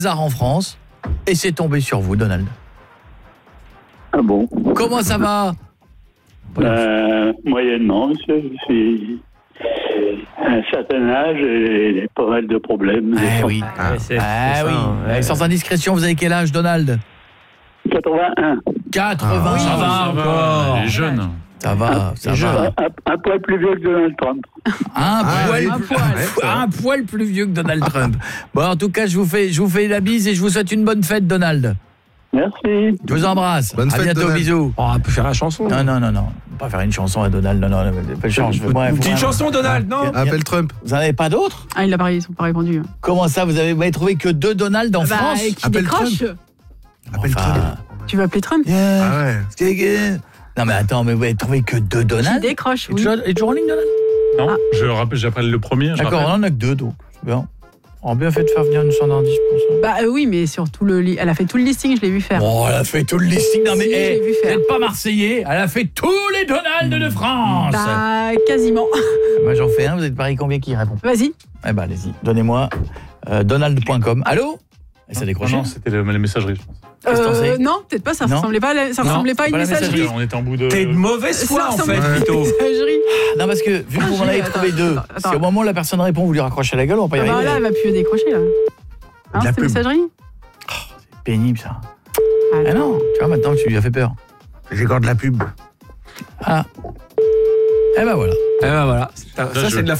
en France et c'est tombé sur vous, Donald. Ah bon? Comment ça va? Moyennement, je suis à un certain âge et pas mal de problèmes. Oui. Sans indiscrétion, vous avez quel âge, Donald? 81. 80. Ça va encore. Les jeunes. Ça va. Un poil plus vieux que Donald Trump. Un poil plus vieux que Donald Trump. Bon, en tout cas, je vous fais la bise et je vous souhaite une bonne fête, Donald. Merci. Je vous embrasse. Bonne à fête, bientôt, Donald. bisous. On peut faire la chanson. Non. On va pas faire une chanson à Donald. Non, pas de chance. Une petite chanson, Donald, non? Appelle Trump. Vous n'en avez pas d'autres? Ah, ils n'ont pas répondu. Comment ça, vous avez trouvé que 2 Donald en France? Qui Appelle décroche. Appelle Trump. Tu veux appeler Trump? Ah ouais. Non mais attends, mais vous avez trouvé que 2 Qui Donald? décroche, Il oui. est toujours en ligne, Donald? Non, j'appelle le premier. je D'accord, on rappelle. en a que 2 donc. C'est bien. On a bien fait de faire venir une standardiste pour ça. Bah oui, mais surtout elle a fait tout le listing, je l'ai vu faire. Oh, elle a fait tout le listing. Non mais Si, je l'ai vu vous faire. n'êtes pas Marseillais. Elle a fait tous les Donald de France. Bah quasiment. Moi j'en fais un, vous êtes pareil combien qui répond? Vas-y. Eh ben allez-y, donnez-moi donald.com. Allô? Et ça décroche. Non, c'était les messageries, je pense. Qu'est-ce que t'en sais? Non, peut-être pas, ça Non. ressemblait pas à une c'est pas la messagerie. On était en bout de... T'es de mauvaise foi, en fait, ressemblait plutôt. pas à une messagerie. Non parce que vu que vous m'en avez Attends, trouvé 2, attends. si au moment où la personne répond, vous lui raccrochez la gueule, on va pas y Ah bah arriver. là, elle va plus décrocher là. Hein, De la c'est pub. messagerie? C'est pénible ça. Ah non, tu vois maintenant que tu lui as fait peur. J'ai encore de la pub. Ah. Eh ben voilà. Eh ben voilà. Ça, Là, c'est de la